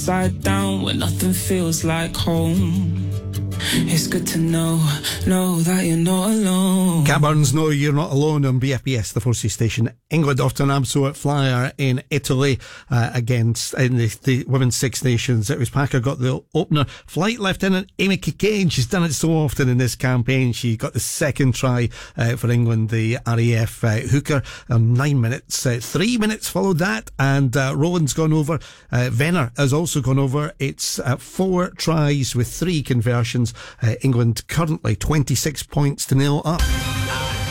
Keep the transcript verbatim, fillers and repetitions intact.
Side down when nothing feels like home. It's good to know, know that you're not alone. Cat Burns, No, You're Not Alone on B F B S, the four C station. England off to an absolute flyer in Italy uh, against in the, the Women's Six Nations. It was Packer got the opener. Flight Lieutenant Amy Kikane, she's done it so often in this campaign. She got the second try uh, for England, the R A F uh, hooker, um, nine minutes. Uh, three minutes followed that, and uh, Rowan's gone over. Uh, Venner has also gone over. It's uh, four tries with three conversions. Uh, England currently twenty-six points to nil up.